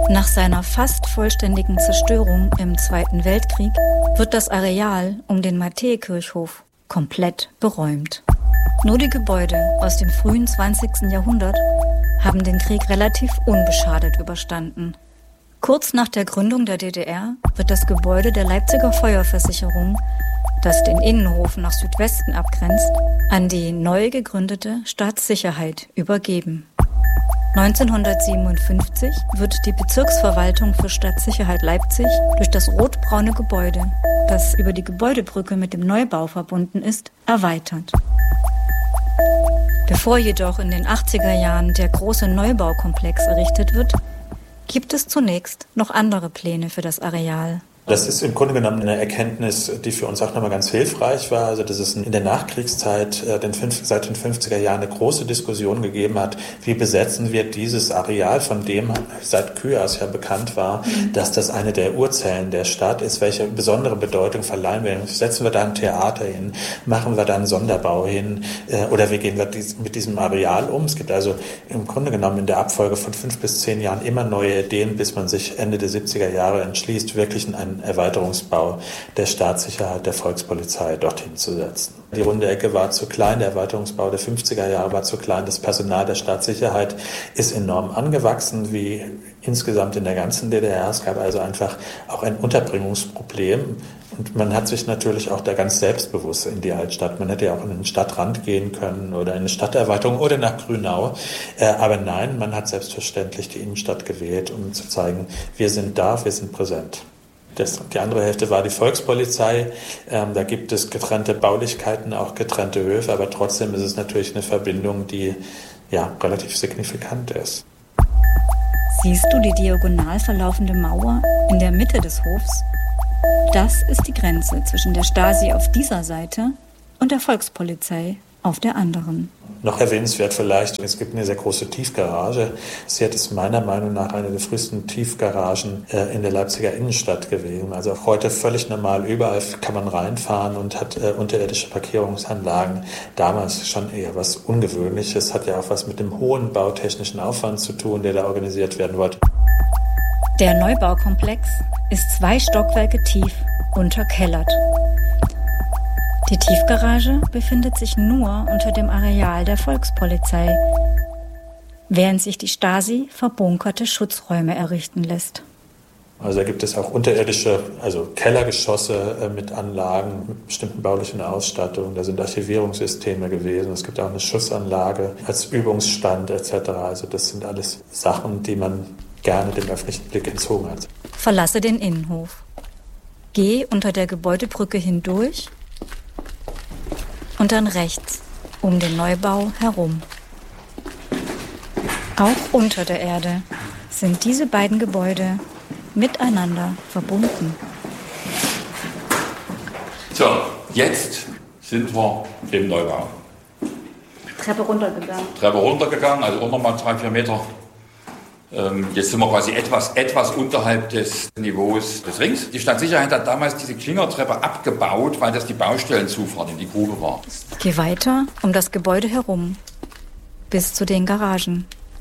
Nach seiner fast vollständigen Zerstörung im Zweiten Weltkrieg wird das Areal um den Matthäekirchhof komplett beräumt. Nur die Gebäude aus dem frühen 20. Jahrhundert haben den Krieg relativ unbeschadet überstanden. Kurz nach der Gründung der DDR wird das Gebäude der Leipziger Feuerversicherung, das den Innenhof nach Südwesten abgrenzt, an die neu gegründete Staatssicherheit übergeben. 1957 wird die Bezirksverwaltung für Stadtsicherheit Leipzig durch das rotbraune Gebäude, das über die Gebäudebrücke mit dem Neubau verbunden ist, erweitert. Bevor jedoch in den 80er Jahren der große Neubaukomplex errichtet wird, gibt es zunächst noch andere Pläne für das Areal. Das ist im Grunde genommen eine Erkenntnis, die für uns auch nochmal ganz hilfreich war. Also, dass es in der Nachkriegszeit, seit den 50er Jahren, eine große Diskussion gegeben hat, wie besetzen wir dieses Areal, von dem seit Kyaas ja bekannt war, dass das eine der Urzellen der Stadt ist. Welche besondere Bedeutung verleihen wir? Setzen wir da ein Theater hin? Machen wir da einen Sonderbau hin? Oder wie gehen wir mit diesem Areal um? Es gibt also im Grunde genommen in der Abfolge von 5 bis 10 Jahren immer neue Ideen, bis man sich Ende der 70er Jahre entschließt, wirklich einen Erweiterungsbau der Staatssicherheit der Volkspolizei dorthin zu setzen. Die runde Ecke war zu klein, der Erweiterungsbau der 50er Jahre war zu klein, das Personal der Staatssicherheit ist enorm angewachsen, wie insgesamt in der ganzen DDR. Es gab also einfach auch ein Unterbringungsproblem. Und man hat sich natürlich auch da ganz selbstbewusst in die Altstadt. Man hätte ja auch in den Stadtrand gehen können oder in eine Stadterweiterung oder nach Grünau. Aber nein, man hat selbstverständlich die Innenstadt gewählt, um zu zeigen, wir sind da, wir sind präsent. Die andere Hälfte war die Volkspolizei. Da gibt es getrennte Baulichkeiten, auch getrennte Höfe, aber trotzdem ist es natürlich eine Verbindung, die ja relativ signifikant ist. Siehst du die diagonal verlaufende Mauer in der Mitte des Hofs? Das ist die Grenze zwischen der Stasi auf dieser Seite und der Volkspolizei auf der anderen. Noch erwähnenswert vielleicht, es gibt eine sehr große Tiefgarage. Sie ist meiner Meinung nach eine der frühesten Tiefgaragen in der Leipziger Innenstadt gewesen. Also auch heute völlig normal, überall kann man reinfahren und hat unterirdische Parkierungsanlagen. Damals schon eher was Ungewöhnliches, hat ja auch was mit dem hohen bautechnischen Aufwand zu tun, der da organisiert werden wollte. Der Neubaukomplex ist 2 Stockwerke tief unterkellert. Die Tiefgarage befindet sich nur unter dem Areal der Volkspolizei, während sich die Stasi verbunkerte Schutzräume errichten lässt. Also da gibt es auch unterirdische, also Kellergeschosse mit Anlagen, mit bestimmten baulichen Ausstattungen. Da sind Archivierungssysteme gewesen. Es gibt auch eine Schussanlage als Übungsstand etc. Also das sind alles Sachen, die man gerne dem öffentlichen Blick entzogen hat. Verlasse den Innenhof. Geh unter der Gebäudebrücke hindurch und dann rechts um den Neubau herum. Auch unter der Erde sind diese beiden Gebäude miteinander verbunden. So, jetzt sind wir im Neubau. Treppe runtergegangen, also auch nochmal 3-4 Meter. Jetzt sind wir quasi etwas unterhalb des Niveaus des Rings. Die Stadtsicherheit hat damals diese Klingertreppe abgebaut, weil das die Baustellenzufahrt in die Grube war. Geh weiter um das Gebäude herum, bis zu den Garagen.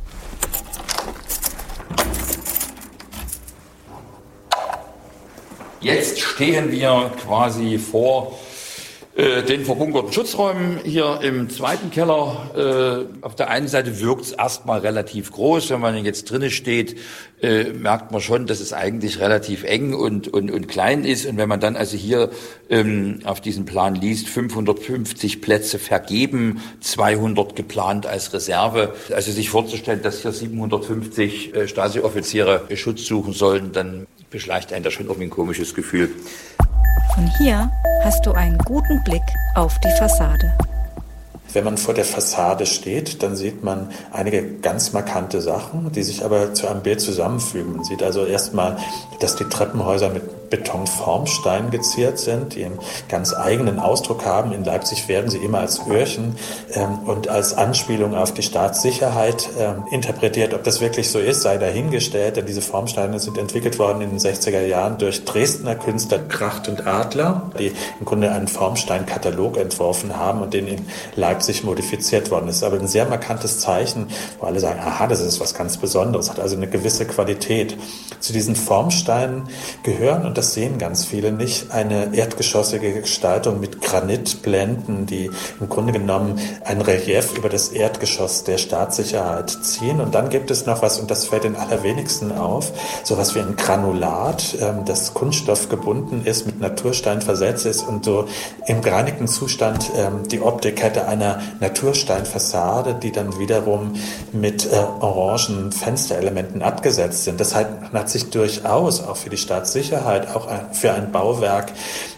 Jetzt stehen wir quasi vor den verbunkerten Schutzräumen hier im zweiten Keller. Auf der einen Seite wirkt es erstmal relativ groß. Wenn man jetzt drinnen steht, merkt man schon, dass es eigentlich relativ eng und klein ist. Und wenn man dann also hier auf diesem Plan liest, 550 Plätze vergeben, 200 geplant als Reserve. Also sich vorzustellen, dass hier 750 Stasi-Offiziere Schutz suchen sollen, dann beschleicht einen da schon irgendwie ein komisches Gefühl. Von hier hast du einen guten Blick auf die Fassade. Wenn man vor der Fassade steht, dann sieht man einige ganz markante Sachen, die sich aber zu einem Bild zusammenfügen. Man sieht also erstmal, dass die Treppenhäuser mit Betonformsteinen geziert sind, die einen ganz eigenen Ausdruck haben. In Leipzig werden sie immer als Öhrchen und als Anspielung auf die Staatssicherheit interpretiert. Ob das wirklich so ist, sei dahingestellt, denn diese Formsteine sind entwickelt worden in den 60er Jahren durch Dresdner Künstler Kracht und Adler, die im Grunde einen Formsteinkatalog entworfen haben und den in Leipzig modifiziert worden ist. Aber ein sehr markantes Zeichen, wo alle sagen, aha, das ist was ganz Besonderes, hat also eine gewisse Qualität. Zu diesen Formsteinen gehören, und das sehen ganz viele nicht, eine erdgeschossige Gestaltung mit Granitblenden, die im Grunde genommen ein Relief über das Erdgeschoss der Staatssicherheit ziehen. Und dann gibt es noch was, und das fällt den allerwenigsten auf, sowas wie ein Granulat, das kunststoffgebunden ist, mit Naturstein versetzt ist und so im gereinigten Zustand die Optik hätte einer Natursteinfassade, die dann wiederum mit orangen Fensterelementen abgesetzt sind. Deshalb hat sich durchaus auch für die Staatssicherheit, auch für ein Bauwerk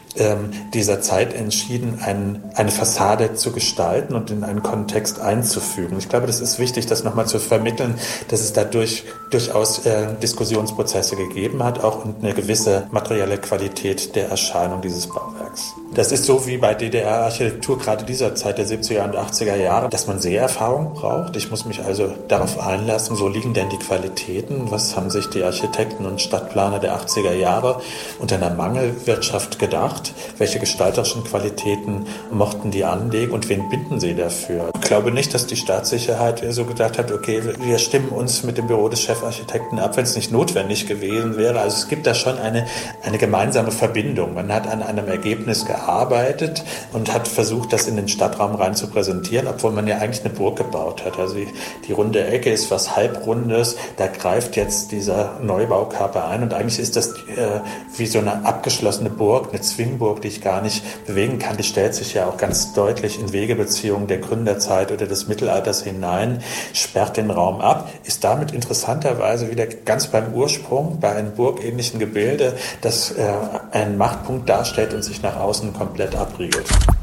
dieser Zeit entschieden, eine Fassade zu gestalten und in einen Kontext einzufügen. Ich glaube, das ist wichtig, das nochmal zu vermitteln, dass es dadurch durchaus Diskussionsprozesse gegeben hat, auch und eine gewisse materielle Qualität der Erscheinung dieses Bauwerks. Das ist so wie bei DDR-Architektur gerade dieser Zeit der 70er und 80er Jahre, dass man Seherfahrung braucht. Ich muss mich also darauf einlassen, wo liegen denn die Qualitäten? Was haben sich die Architekten und Stadtplaner der 80er Jahre unter einer Mangelwirtschaft gedacht? Welche gestalterischen Qualitäten mochten die anlegen und wen binden sie dafür? Ich glaube nicht, dass die Staatssicherheit so gedacht hat, okay, wir stimmen uns mit dem Büro des Chefarchitekten ab, wenn es nicht notwendig gewesen wäre. Also es gibt da schon eine gemeinsame Verbindung. Man hat an einem Ergebnis gearbeitet und hat versucht, das in den Stadtraum rein zu präsentieren, obwohl man ja eigentlich eine Burg gebaut hat. Also die runde Ecke ist was Halbrundes, da greift jetzt dieser Neubaukörper ein und eigentlich ist das wie so eine abgeschlossene Burg, eine Zwingburg, die ich gar nicht bewegen kann. Die stellt sich ja auch ganz deutlich in Wegebeziehungen der Gründerzeit oder des Mittelalters hinein, sperrt den Raum ab, ist damit interessanterweise wieder ganz beim Ursprung, bei einem burgähnlichen Gebilde, das einen Machtpunkt darstellt und sich nach außen komplett abriegelt.